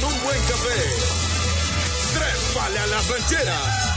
un buen café. Trépale a las rancheras.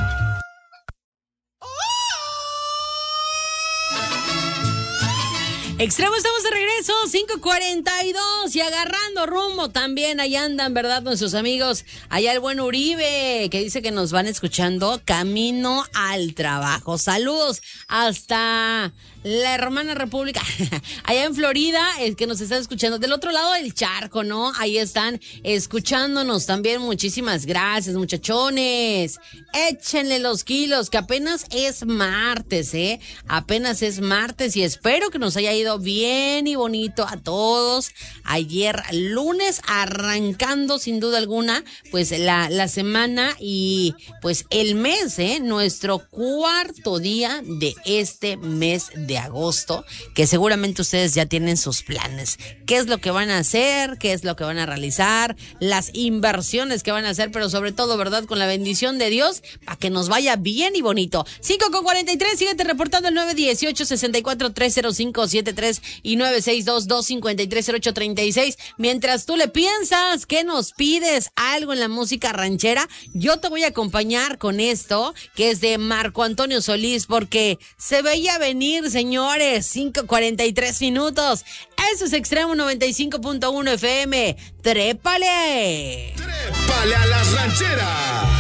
Extremo, estamos de regreso, 5:42 y agarrando rumbo también. Ahí andan, ¿verdad? Nuestros amigos. Allá el buen Uribe, que dice que nos van escuchando camino al trabajo. Saludos hasta la hermana república, allá en Florida, es que nos están escuchando. Del otro lado del charco, ¿no? Ahí están escuchándonos también. Muchísimas gracias, muchachones. Échenle los kilos, que apenas es martes, ¿eh? Apenas es martes y espero que nos haya ido bien y bonito a todos. Ayer lunes, arrancando sin duda alguna, pues la semana y pues el mes, ¿eh? Nuestro cuarto día de este mes de agosto, que seguramente ustedes ya tienen sus planes. ¿Qué es lo que van a hacer? ¿Qué es lo que van a realizar? Las inversiones que van a hacer, pero sobre todo, ¿verdad? Con la bendición de Dios, para que nos vaya bien y bonito. 5:43, síguete reportando el 918-64-30573 y 962-253-0836. Mientras tú le piensas que nos pides algo en la música ranchera, yo te voy a acompañar con esto, que es de Marco Antonio Solís, porque se veía venir, señores. 5:43 minutos. Eso es Extremo 95.1 FM. ¡Trépale! ¡Trépale a las rancheras!